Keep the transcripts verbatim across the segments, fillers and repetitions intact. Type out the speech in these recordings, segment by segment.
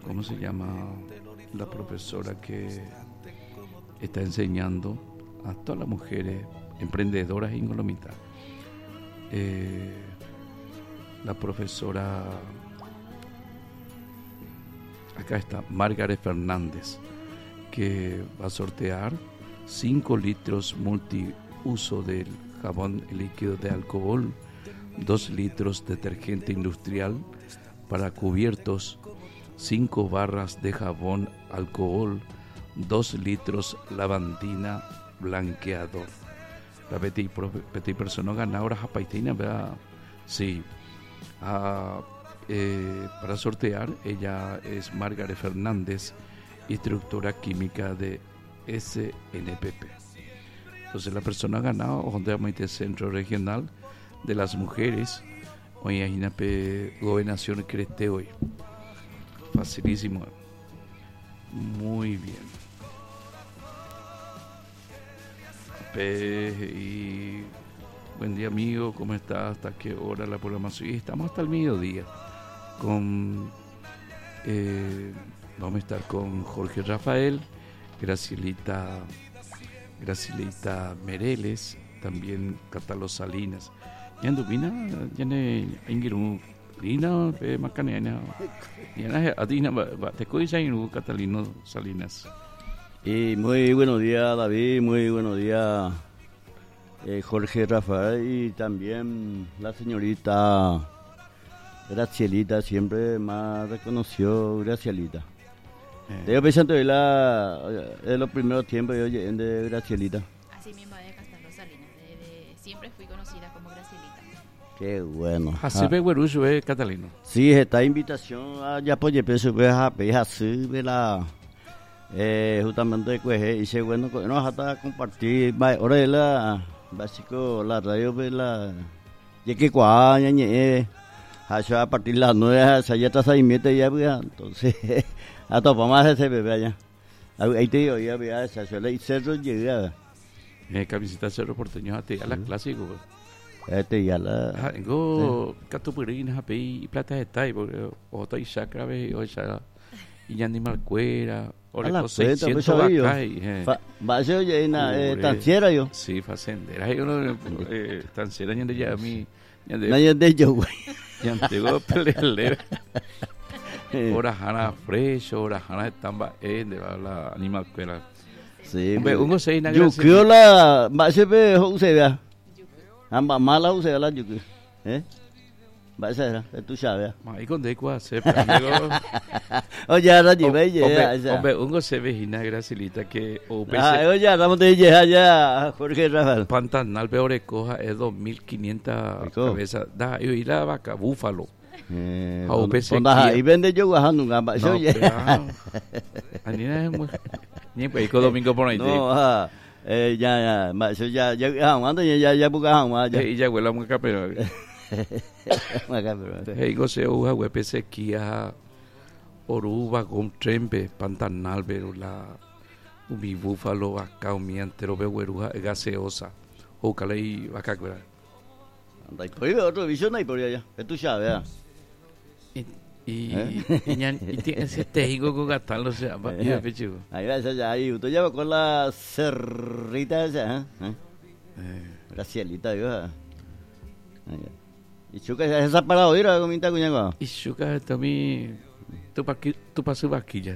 ¿cómo se llama la profesora que está enseñando a todas las mujeres emprendedoras y ingolomitas? Eh, la profesora, acá está, Margaret Fernández, que va a sortear cinco litros multiuso del jabón líquido de alcohol, dos litros detergente industrial para cubiertos, cinco barras de jabón alcohol, dos litros lavandina blanqueador. La Betty, Betty persona ganadora japaitina, ¿verdad? Sí. Ah, eh, para sortear, ella es Margaret Fernández, instructora química de S N P P. Entonces la persona ganada, donde vamos a ir Centro Regional de las Mujeres, hoy hay una gobernación que esté hoy. Facilísimo. Muy bien. Pe, y buen día, amigo, ¿cómo estás? ¿Hasta qué hora la programación? Y estamos hasta el mediodía con eh, vamos a estar con Jorge Rafael, Gracielita Gracielita Mereles, también Catalo Salinas. Yandupina, yane ingiru Lina pe macanena. Yana adina te coisainu Catalino Salinas. Y muy buenos días, David, muy buenos días, eh, Jorge Rafael, y también la señorita Gracielita, siempre más reconoció Gracielita. Eh. Yo pensando en la en los primeros tiempos yo llegué de Gracielita. Así mismo de Castellano Salinas, de, de, siempre fui conocida como Gracielita. Qué bueno. Así ve Guerucho, eh, Catalino. Sí, esta invitación a ya pues peso pues a así ve la Eh, justamente pues eh, hice bueno nos hasta compartir ahora es la básico la radio pues la ya que cuá ñe a partir de las nueve ya está seis meses ya pues entonces a topa más ese bebé allá ahí te digo ya vea esa suele ir cerro llega eh camiseta cerro porteño a ti a la clásico este ya la ah go catupurina y plata de tai porque o estoy sacra ve o ya y ya ni malcuera o le cosé seiscientos acá y va se oye na tanciera yo sí facendera yo no tanciera ni de ya a mí nadie de yo güey ya tengo pelele ora jana fresh ora jana tamba eh de la animal cuera sí un sei na yo creo la va se ve ho se vea amba mala ho se la yo eh va ser tú sabes mai con de cuá se oye ahora yo ve ya hombre un se ve hina Gracilita que o ah oye estamos de ya ya Jorge Rafael Pantanal peor coja es dos mil quinientas cabezas da yo ir a vaca búfalo eh y vende yo bajando un gamba oye anina es muy ni pues domingo por ahí no ah eh ya ya ya ya ando ya ya busca ya y ya huele muy pero hey gose uha wepe sequía oruba con trempe Pantanal pero la ubi búfalo vaca mientero begueruja gaseosa o calei vaca cuera anda y por otro visión ahí por allá tú sabes y y y tiene ese tejigo con gatalo se llama ahí va allá ahí tú llevas con la cerrita esa eh Gracielita yo y chuca esa parado ir a comentar cuñado y chuca también tu pa tu paso vaquilla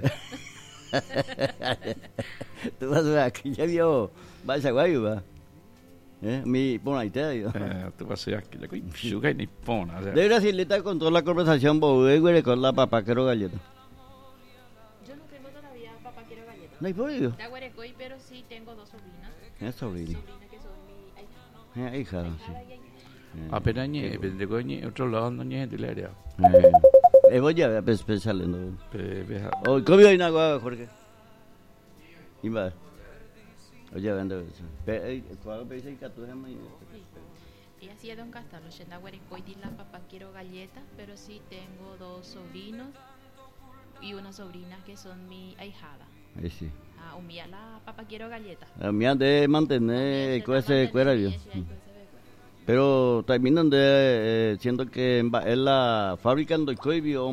tu paso vaquilla vio va esa guayo va eh mi pon ahí te digo eh tu paso vaquilla con chuca ni pona de Gracielita con toda la conversación bobe güey con la papá quiero galleta yo no tengo todavía papá quiero galleta no hay por ello da güerecoy pero sí tengo dos sobrinas es sobrina sobrinas que son mi hija sí apenas ñe vendego ñe otro lado no ñe de la área eh voy a ver especial no pe oh cómo hay agua Jorge y va oye vendo pe cuál pe dice que tú es muy y así es don Castalo yenda güerecoy di la papá quiero galleta pero sí tengo dos sobrinos y una sobrina que son mi ahijada ahí sí ah un día la papá quiero galleta a mí de mantener con ese cuera yo pero terminan de eh, siendo que en la fábrica en Docoibio